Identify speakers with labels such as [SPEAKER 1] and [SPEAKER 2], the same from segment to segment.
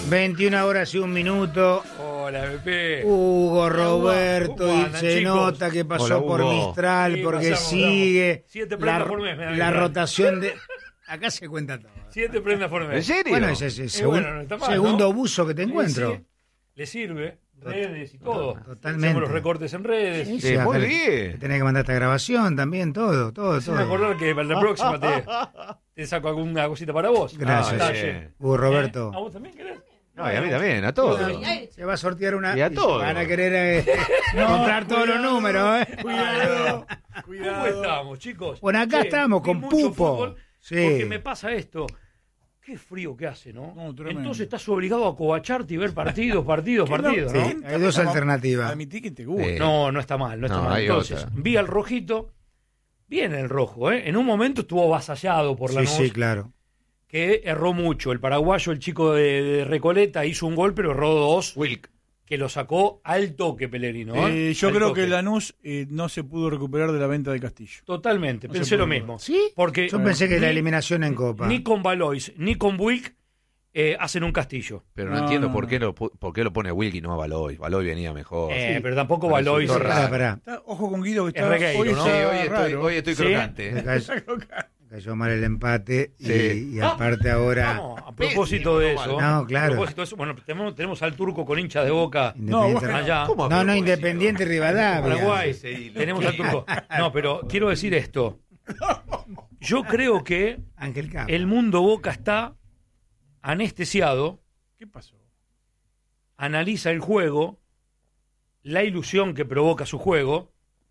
[SPEAKER 1] 21 horas y 1 minuto.
[SPEAKER 2] Hola, Pepe.
[SPEAKER 1] Hugo, Roberto,
[SPEAKER 2] ¿Cómo
[SPEAKER 1] y
[SPEAKER 2] andan,
[SPEAKER 1] se
[SPEAKER 2] chicos?
[SPEAKER 1] nota que pasó
[SPEAKER 3] Hola,
[SPEAKER 1] por
[SPEAKER 3] Hugo.
[SPEAKER 1] Mistral,
[SPEAKER 2] Sí,
[SPEAKER 1] porque
[SPEAKER 2] pasamos,
[SPEAKER 1] sigue
[SPEAKER 2] 7 prendas por mes, me da
[SPEAKER 1] la
[SPEAKER 2] bien.
[SPEAKER 1] rotación de... Acá se cuenta todo.
[SPEAKER 2] 7 prendas por mes.
[SPEAKER 3] ¿En serio?
[SPEAKER 1] Bueno, ese es el
[SPEAKER 2] bueno, no está mal,
[SPEAKER 1] segundo
[SPEAKER 2] ¿no?
[SPEAKER 1] buzo que te encuentro.
[SPEAKER 2] Sí, le sirve, redes y todo.
[SPEAKER 1] Totalmente.
[SPEAKER 2] Hacemos los recortes en redes.
[SPEAKER 1] Sí,
[SPEAKER 3] Sí, muy
[SPEAKER 1] acá
[SPEAKER 3] bien.
[SPEAKER 1] tenés que mandar esta grabación también, todo.
[SPEAKER 2] Sin acordar que para la próxima te saco alguna cosita para vos.
[SPEAKER 1] Gracias.
[SPEAKER 2] Detalle.
[SPEAKER 1] Hugo, Roberto.
[SPEAKER 2] ¿A vos también querés?
[SPEAKER 3] No, y a mí también, a todos.
[SPEAKER 1] Se va a sortear una...
[SPEAKER 3] Y a todos.
[SPEAKER 1] Van a querer comprar todos los números, ¿eh?
[SPEAKER 2] Cuidado. ¿Cómo estamos, chicos?
[SPEAKER 1] Bueno, acá estamos
[SPEAKER 2] vi
[SPEAKER 1] con
[SPEAKER 2] mucho
[SPEAKER 1] Pupo.
[SPEAKER 2] fútbol,
[SPEAKER 1] Sí.
[SPEAKER 2] Porque me pasa esto. Qué frío que hace, ¿no?
[SPEAKER 4] No, tremendo.
[SPEAKER 2] Entonces estás obligado a cobacharte y ver partidos,
[SPEAKER 1] Sí,
[SPEAKER 2] ¿no?
[SPEAKER 1] hay dos alternativas.
[SPEAKER 4] Admití que te gusta.
[SPEAKER 2] No está mal, no está
[SPEAKER 3] No,
[SPEAKER 2] mal.
[SPEAKER 3] hay
[SPEAKER 2] Entonces,
[SPEAKER 3] otra.
[SPEAKER 2] vi al rojito, bien el rojo, ¿eh? En un momento estuvo avasallado por la
[SPEAKER 1] Sí, sí, claro.
[SPEAKER 2] que erró mucho. El paraguayo, el chico de Recoleta, hizo un gol, pero erró 2,
[SPEAKER 3] Wilk.
[SPEAKER 2] que lo sacó al toque Pellegrino.
[SPEAKER 4] Yo
[SPEAKER 2] Al
[SPEAKER 4] creo
[SPEAKER 2] toque.
[SPEAKER 4] que Lanús no se pudo recuperar de la venta de Castillo.
[SPEAKER 2] Totalmente,
[SPEAKER 4] No
[SPEAKER 2] pensé
[SPEAKER 4] se
[SPEAKER 2] lo
[SPEAKER 4] puede.
[SPEAKER 2] mismo.
[SPEAKER 1] ¿Sí?
[SPEAKER 2] Porque
[SPEAKER 1] Yo pensé que la
[SPEAKER 2] ni-
[SPEAKER 1] eliminación en Copa.
[SPEAKER 2] Ni con Valois, ni con Buick hacen un Castillo.
[SPEAKER 3] Pero no,
[SPEAKER 4] No,
[SPEAKER 3] entiendo
[SPEAKER 4] no,
[SPEAKER 3] por
[SPEAKER 4] no.
[SPEAKER 3] qué por qué lo pone Wilk y no a Baloy. Baloy venía mejor.
[SPEAKER 2] Pero tampoco
[SPEAKER 3] Me
[SPEAKER 2] Valois.
[SPEAKER 3] resultó raro.
[SPEAKER 1] Pará.
[SPEAKER 4] Está- ojo con Guido que
[SPEAKER 2] Es
[SPEAKER 4] está
[SPEAKER 2] regueiro,
[SPEAKER 4] hoy
[SPEAKER 2] ¿no?
[SPEAKER 3] Sí,
[SPEAKER 4] está
[SPEAKER 3] hoy estoy,
[SPEAKER 4] raro.
[SPEAKER 3] hoy estoy
[SPEAKER 2] ¿Sí?
[SPEAKER 3] crocante.
[SPEAKER 1] Me cayó mal el empate
[SPEAKER 3] Sí.
[SPEAKER 1] y aparte ahora...
[SPEAKER 2] Vamos, a propósito de eso.
[SPEAKER 1] No, claro.
[SPEAKER 2] A propósito de eso, bueno, tenemos al turco con hinchas de Boca
[SPEAKER 1] Independiente,
[SPEAKER 4] bueno.
[SPEAKER 2] allá.
[SPEAKER 3] ¿Cómo a
[SPEAKER 1] No,
[SPEAKER 3] propósito?
[SPEAKER 1] Independiente Rivadavia.
[SPEAKER 2] Paraguay.
[SPEAKER 3] ese hilo.
[SPEAKER 2] Tenemos al turco. No, pero quiero decir esto. Yo creo que
[SPEAKER 1] Ángel Capa.
[SPEAKER 2] el mundo Boca está anestesiado,
[SPEAKER 4] ¿Qué pasó?
[SPEAKER 2] analiza el juego, la ilusión que provoca su juego,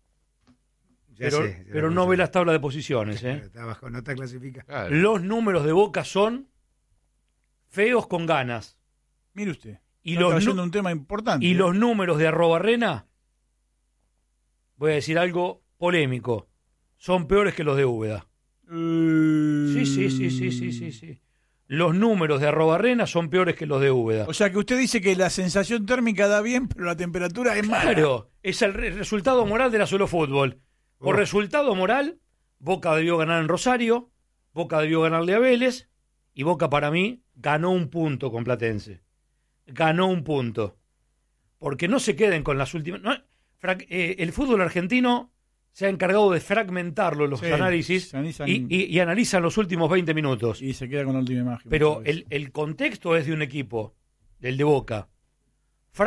[SPEAKER 1] Ya
[SPEAKER 2] pero,
[SPEAKER 1] sé,
[SPEAKER 2] pero no ve las tablas de posiciones.
[SPEAKER 1] Está abajo, no está clasificado.
[SPEAKER 3] Claro.
[SPEAKER 2] Los números de Boca son feos con ganas.
[SPEAKER 4] Mire usted.
[SPEAKER 2] Y
[SPEAKER 4] Está
[SPEAKER 2] los,
[SPEAKER 4] trayendo
[SPEAKER 2] nu-
[SPEAKER 4] un tema importante.
[SPEAKER 2] y los números de @Rena, voy a decir algo polémico, son peores que los de Úbeda. Sí. Los números de @Rena son peores que los de Úbeda.
[SPEAKER 4] O sea que usted dice que la sensación térmica da bien, pero la temperatura es mala.
[SPEAKER 2] Claro, es el resultado moral de la solo fútbol. Por resultado moral, Boca debió ganar en Rosario, Boca debió ganarle a Vélez, y Boca para mí ganó un punto con Platense. Ganó un punto. Porque no se queden con las últimas... el fútbol argentino se ha encargado de fragmentarlo los
[SPEAKER 4] Sí,
[SPEAKER 2] análisis
[SPEAKER 4] se analizan-
[SPEAKER 2] y analizan los últimos 20 minutos.
[SPEAKER 4] Y se queda con la última imagen.
[SPEAKER 2] Pero
[SPEAKER 4] muchas veces.
[SPEAKER 2] el contexto es de un equipo, el de Boca,